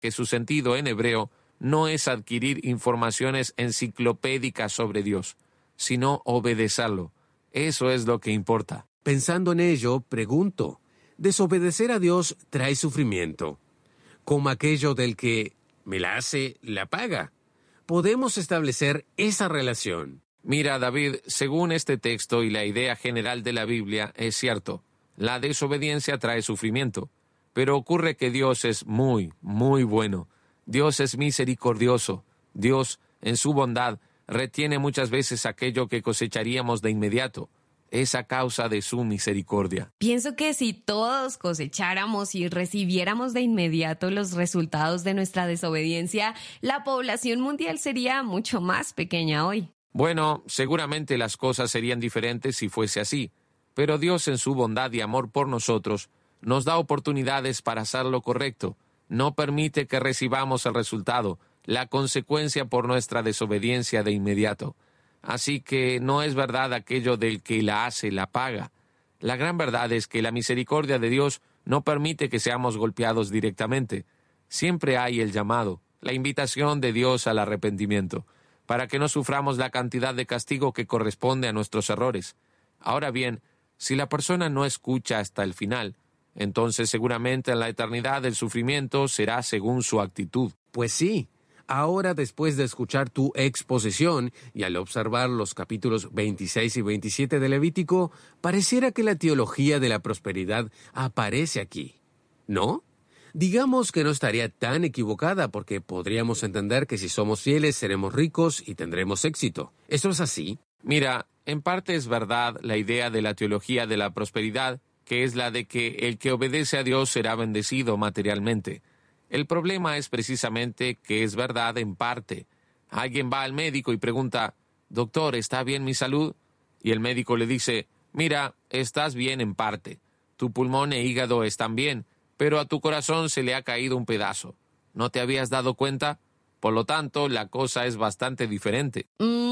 que su sentido en hebreo no es adquirir informaciones enciclopédicas sobre Dios, sino obedecerlo. Eso es lo que importa. Pensando en ello, pregunto, ¿desobedecer a Dios trae sufrimiento? Como aquello del que me la hace, la paga. ¿Podemos establecer esa relación? Mira, David, según este texto y la idea general de la Biblia, es cierto, la desobediencia trae sufrimiento, pero ocurre que Dios es muy, muy bueno. Dios es misericordioso. Dios, en su bondad, retiene muchas veces aquello que cosecharíamos de inmediato. Es a causa de su misericordia. Pienso que si todos cosecháramos y recibiéramos de inmediato los resultados de nuestra desobediencia, la población mundial sería mucho más pequeña hoy. Bueno, seguramente las cosas serían diferentes si fuese así, pero Dios en su bondad y amor por nosotros nos da oportunidades para hacer lo correcto. No permite que recibamos el resultado, la consecuencia por nuestra desobediencia de inmediato. Así que no es verdad aquello del que la hace, la paga. La gran verdad es que la misericordia de Dios no permite que seamos golpeados directamente. Siempre hay el llamado, la invitación de Dios al arrepentimiento, para que no suframos la cantidad de castigo que corresponde a nuestros errores. Ahora bien, si la persona no escucha hasta el final, entonces seguramente en la eternidad el sufrimiento será según su actitud. Pues sí. Ahora, después de escuchar tu exposición y al observar los capítulos 26 y 27 de Levítico, pareciera que la teología de la prosperidad aparece aquí, ¿no? Digamos que no estaría tan equivocada porque podríamos entender que si somos fieles seremos ricos y tendremos éxito. ¿Eso es así? Mira, en parte es verdad la idea de la teología de la prosperidad, que es la de que el que obedece a Dios será bendecido materialmente. El problema es precisamente que es verdad en parte. Alguien va al médico y pregunta, «Doctor, ¿está bien mi salud?» Y el médico le dice, «Mira, estás bien en parte. Tu pulmón e hígado están bien, pero a tu corazón se le ha caído un pedazo. ¿No te habías dado cuenta? Por lo tanto, la cosa es bastante diferente».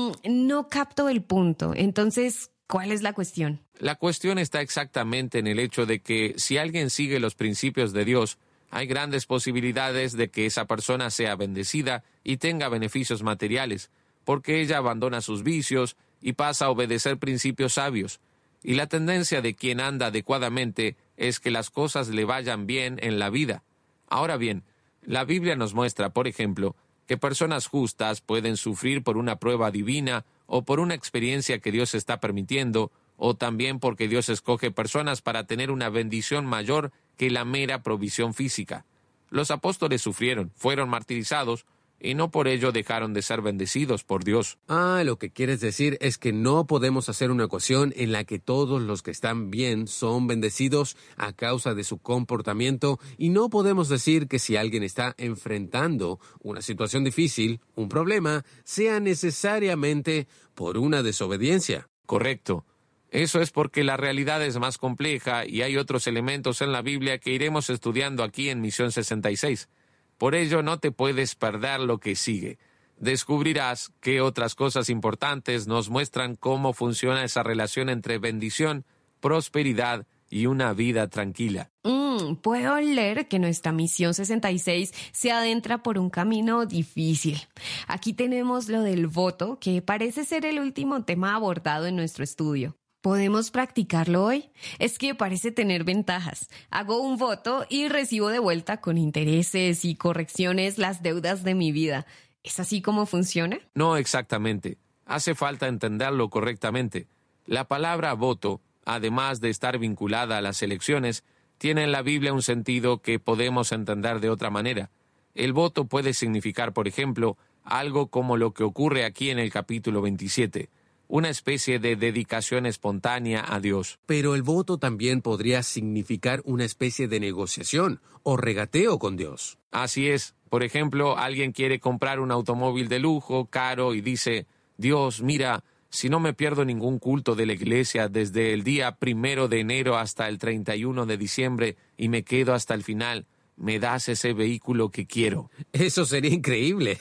No capto el punto. Entonces, ¿cuál es la cuestión? La cuestión está exactamente en el hecho de que si alguien sigue los principios de Dios, hay grandes posibilidades de que esa persona sea bendecida y tenga beneficios materiales, porque ella abandona sus vicios y pasa a obedecer principios sabios. Y la tendencia de quien anda adecuadamente es que las cosas le vayan bien en la vida. Ahora bien, la Biblia nos muestra, por ejemplo, que personas justas pueden sufrir por una prueba divina o por una experiencia que Dios está permitiendo, o también porque Dios escoge personas para tener una bendición mayor que la mera provisión física. Los apóstoles sufrieron, fueron martirizados, y no por ello dejaron de ser bendecidos por Dios. Lo que quieres decir es que no podemos hacer una ecuación en la que todos los que están bien son bendecidos a causa de su comportamiento, y no podemos decir que si alguien está enfrentando una situación difícil, un problema, sea necesariamente por una desobediencia. Correcto. Eso es porque la realidad es más compleja y hay otros elementos en la Biblia que iremos estudiando aquí en Misión 66. Por ello no te puedes perder lo que sigue. Descubrirás que otras cosas importantes nos muestran cómo funciona esa relación entre bendición, prosperidad y una vida tranquila. Puedo leer que nuestra Misión 66 se adentra por un camino difícil. Aquí tenemos lo del voto, que parece ser el último tema abordado en nuestro estudio. ¿Podemos practicarlo hoy? Es que parece tener ventajas. Hago un voto y recibo de vuelta con intereses y correcciones las deudas de mi vida. ¿Es así como funciona? No exactamente. Hace falta entenderlo correctamente. La palabra voto, además de estar vinculada a las elecciones, tiene en la Biblia un sentido que podemos entender de otra manera. El voto puede significar, por ejemplo, algo como lo que ocurre aquí en el capítulo 27. Una especie de dedicación espontánea a Dios. Pero el voto también podría significar una especie de negociación o regateo con Dios. Así es. Por ejemplo, alguien quiere comprar un automóvil de lujo, caro, y dice, Dios, mira, si no me pierdo ningún culto de la iglesia desde el día 1 de enero hasta el 31 de diciembre y me quedo hasta el final, me das ese vehículo que quiero. Eso sería increíble.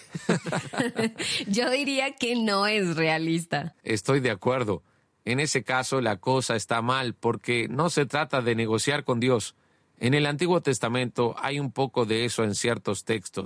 Yo diría que no es realista. Estoy de acuerdo. En ese caso la cosa está mal porque no se trata de negociar con Dios. En el Antiguo Testamento hay un poco de eso en ciertos textos.